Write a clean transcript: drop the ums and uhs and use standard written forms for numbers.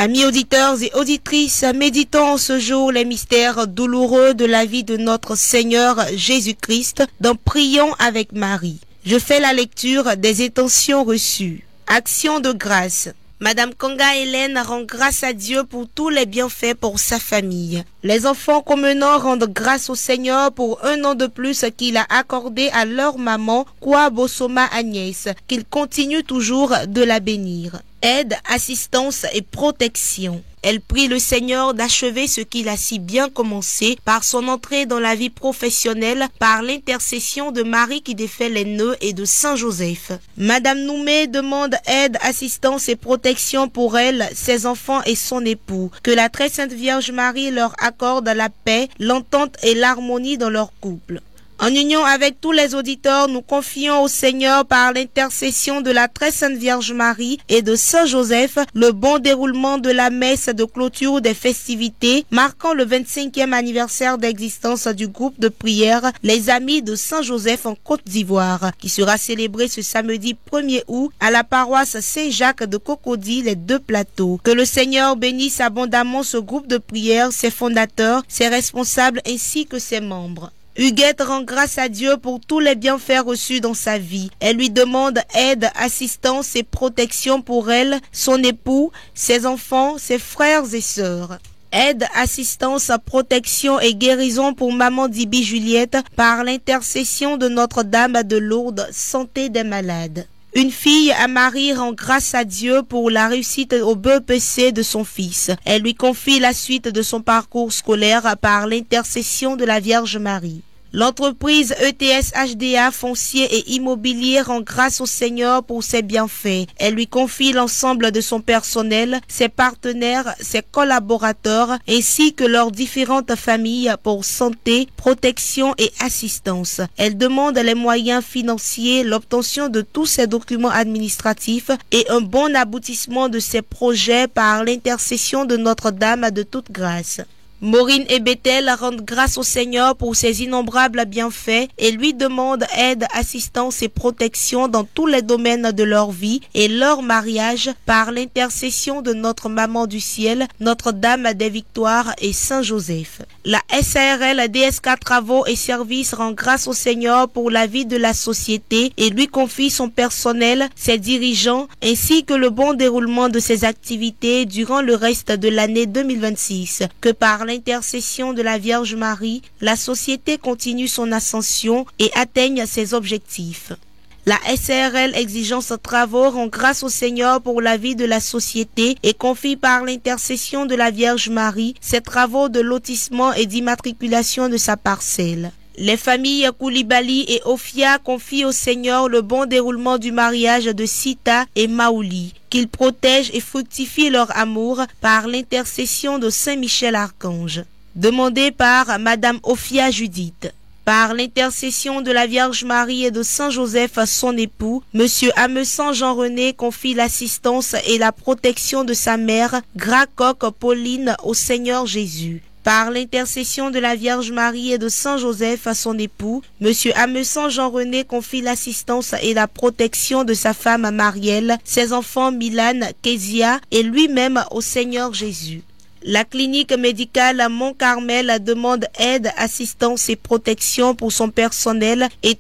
Amis auditeurs et auditrices, méditons en ce jour les mystères douloureux de la vie de notre Seigneur Jésus-Christ dans Prions avec Marie. Je fais la lecture des intentions reçues. Action de grâce. Madame Kanga Hélène rend grâce à Dieu pour tous les bienfaits pour sa famille. Les enfants communants rendent grâce au Seigneur pour un an de plus qu'il a accordé à leur maman, Kwa Bosoma Agnès, qu'il continue toujours de la bénir. Aide, assistance et protection. Elle prie le Seigneur d'achever ce qu'il a si bien commencé par son entrée dans la vie professionnelle par l'intercession de Marie qui défait les nœuds et de Saint Joseph. Madame Noumé demande aide, assistance et protection pour elle, ses enfants et son époux. Que la très sainte Vierge Marie leur accorde la paix, l'entente et l'harmonie dans leur couple. En union avec tous les auditeurs, nous confions au Seigneur par l'intercession de la très sainte Vierge Marie et de Saint Joseph le bon déroulement de la messe de clôture des festivités marquant le 25e anniversaire d'existence du groupe de prière Les Amis de Saint Joseph en Côte d'Ivoire, qui sera célébré ce samedi 1er août à la paroisse Saint-Jacques de Cocody, les Deux Plateaux. Que le Seigneur bénisse abondamment ce groupe de prière, ses fondateurs, ses responsables ainsi que ses membres. Huguette rend grâce à Dieu pour tous les bienfaits reçus dans sa vie. Elle lui demande aide, assistance et protection pour elle, son époux, ses enfants, ses frères et sœurs. Aide, assistance, protection et guérison pour maman Dibi Juliette par l'intercession de Notre-Dame de Lourdes, santé des malades. Une fille à Marie rend grâce à Dieu pour la réussite au BEPC de son fils. Elle lui confie la suite de son parcours scolaire par l'intercession de la Vierge Marie. L'entreprise ETS HDA foncier et immobilier rend grâce au Seigneur pour ses bienfaits. Elle lui confie l'ensemble de son personnel, ses partenaires, ses collaborateurs, ainsi que leurs différentes familles pour santé, protection et assistance. Elle demande les moyens financiers, l'obtention de tous ses documents administratifs et un bon aboutissement de ses projets par l'intercession de Notre-Dame de toute grâce. Maureen et Bethel rendent grâce au Seigneur pour ses innombrables bienfaits et lui demandent aide, assistance et protection dans tous les domaines de leur vie et leur mariage par l'intercession de notre Maman du Ciel, Notre-Dame des Victoires et Saint Joseph. La SARL DSK Travaux et Services rend grâce au Seigneur pour la vie de la société et lui confie son personnel, ses dirigeants ainsi que le bon déroulement de ses activités durant le reste de l'année 2026. Que par l'intercession de la Vierge Marie, la société continue son ascension et atteigne ses objectifs. La SARL Exigence Travaux rend grâce au Seigneur pour la vie de la société et confie par l'intercession de la Vierge Marie ses travaux de lotissement et d'immatriculation de sa parcelle. Les familles Koulibaly et Ofia confient au Seigneur le bon déroulement du mariage de Sita et Maouli, qu'il protège et fructifie leur amour par l'intercession de Saint Michel Archange. Demandé par Madame Ofia Judith. Par l'intercession de la Vierge Marie et de Saint Joseph, son époux, Monsieur Amesan Jean-René confie l'assistance et la protection de sa mère, Gracoque Pauline, au Seigneur Jésus. Par l'intercession de la Vierge Marie et de Saint Joseph à son époux, Monsieur Amesan Jean-René confie l'assistance et la protection de sa femme Marielle, ses enfants Milan, Kezia et lui-même au Seigneur Jésus. La clinique médicale Mont-Carmel demande aide, assistance et protection pour son personnel et